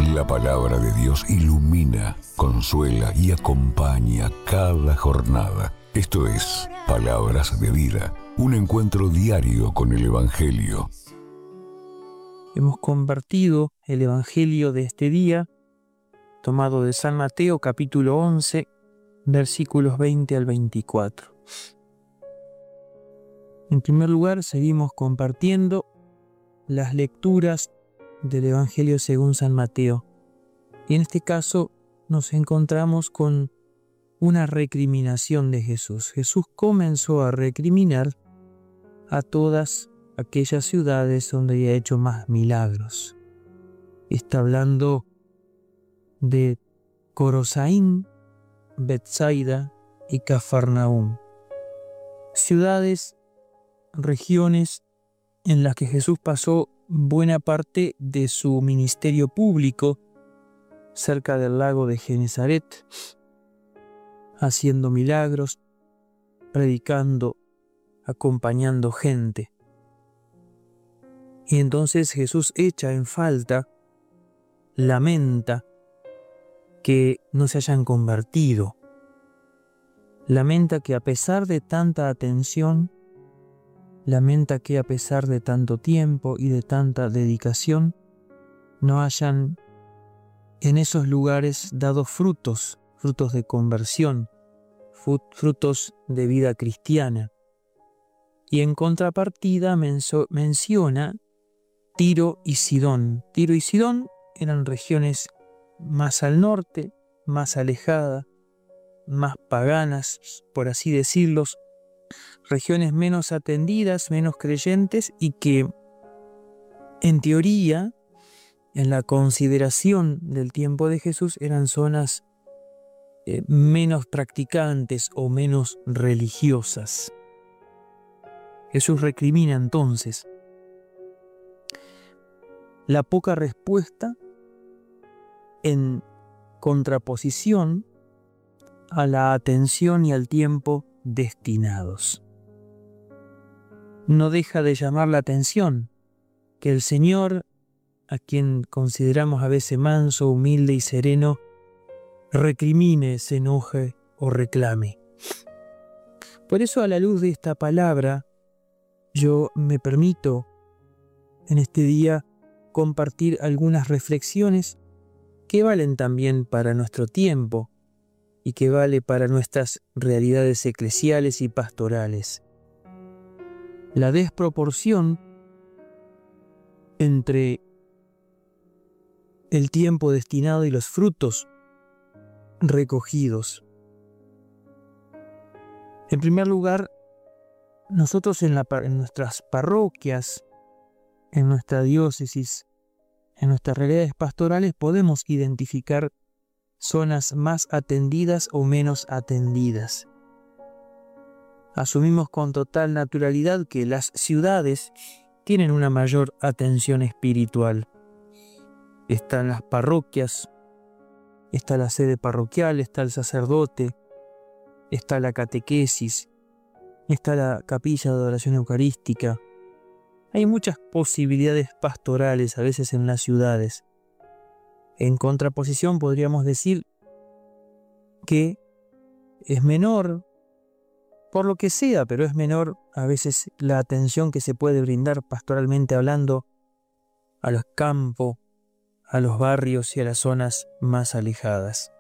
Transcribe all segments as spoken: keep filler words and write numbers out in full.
La palabra de Dios ilumina, consuela y acompaña cada jornada. Esto es Palabras de Vida, un encuentro diario con el Evangelio. Hemos compartido el Evangelio de este día, tomado de San Mateo capítulo once, versículos veinte al veinticuatro. En primer lugar, seguimos compartiendo las lecturas del Evangelio según San Mateo. Y en este caso nos encontramos con una recriminación de Jesús. Jesús comenzó a recriminar a todas aquellas ciudades donde había hecho más milagros. Está hablando de Corosaín, Betsaida y Cafarnaúm. Ciudades, regiones en las que Jesús pasó buena parte de su ministerio público cerca del lago de Genesaret, haciendo milagros, predicando, acompañando gente. Y entonces Jesús echa en falta, lamenta que no se hayan convertido. Lamenta que a pesar de tanta atención, lamenta que a pesar de tanto tiempo y de tanta dedicación, no hayan en esos lugares dado frutos, frutos de conversión, frutos de vida cristiana. Y en contrapartida menso, menciona Tiro y Sidón. Tiro y Sidón eran regiones más al norte, más alejadas, más paganas, por así decirlo, regiones menos atendidas, menos creyentes y que, en teoría, en la consideración del tiempo de Jesús, eran zonas eh, menos practicantes o menos religiosas. Jesús recrimina entonces la poca respuesta en contraposición a la atención y al tiempo destinados. No deja de llamar la atención que el Señor, a quien consideramos a veces manso, humilde y sereno, recrimine, se enoje o reclame. Por eso, a la luz de esta palabra, yo me permito en este día compartir algunas reflexiones que valen también para nuestro tiempo y que vale para nuestras realidades eclesiales y pastorales. La desproporción entre el tiempo destinado y los frutos recogidos. En primer lugar, nosotros en, la, en nuestras parroquias, en nuestra diócesis, en nuestras realidades pastorales podemos identificar zonas más atendidas o menos atendidas. Asumimos con total naturalidad que las ciudades tienen una mayor atención espiritual. Están las parroquias, está la sede parroquial, está el sacerdote, está la catequesis, está la capilla de adoración eucarística. Hay muchas posibilidades pastorales a veces en las ciudades. En contraposición podríamos decir que es menor, por lo que sea, pero es menor a veces la atención que se puede brindar pastoralmente hablando a los campos, a los barrios y a las zonas más alejadas.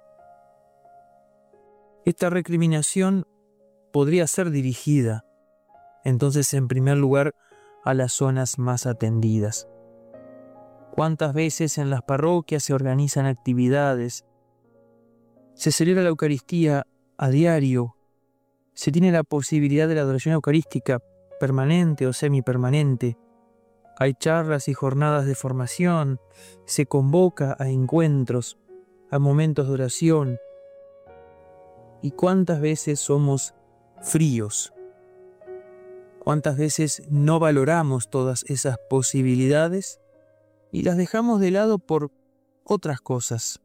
Esta recriminación podría ser dirigida, entonces, en primer lugar, a las zonas más atendidas. ¿Cuántas veces en las parroquias se organizan actividades? Se celebra la Eucaristía a diario. Se tiene la posibilidad de la adoración eucarística permanente o semipermanente. Hay charlas y jornadas de formación. Se convoca a encuentros, a momentos de oración. ¿Y cuántas veces somos fríos? ¿Cuántas veces no valoramos todas esas posibilidades y las dejamos de lado por otras cosas?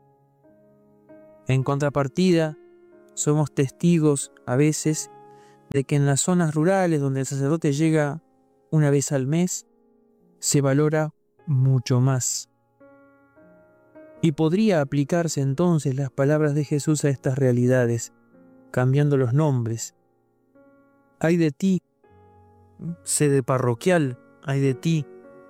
En contrapartida, somos testigos a veces de que en las zonas rurales donde el sacerdote llega una vez al mes, se valora mucho más. Y podría aplicarse entonces las palabras de Jesús a estas realidades, cambiando los nombres. Ay de ti, sede parroquial, ay de ti,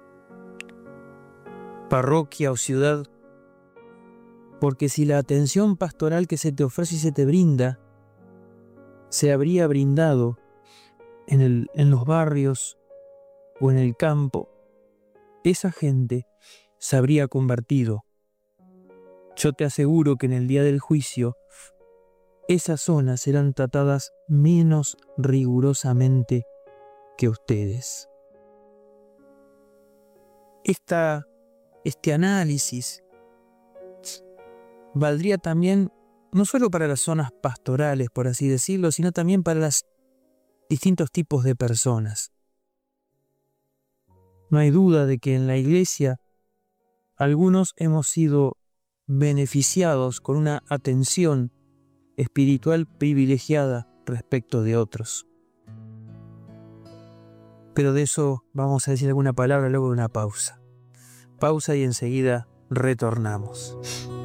parroquia o ciudad, porque si la atención pastoral que se te ofrece y se te brinda, se habría brindado en, el, en los barrios o en el campo, esa gente se habría convertido. Yo te aseguro que en el día del juicio, esas zonas serán tratadas menos rigurosamente que ustedes. Esta, este análisis valdría también no solo para las zonas pastorales, por así decirlo, sino también para los distintos tipos de personas. No hay duda de que en la iglesia algunos hemos sido beneficiados con una atención espiritual privilegiada respecto de otros. Pero de eso vamos a decir alguna palabra luego de una pausa. Pausa y enseguida retornamos.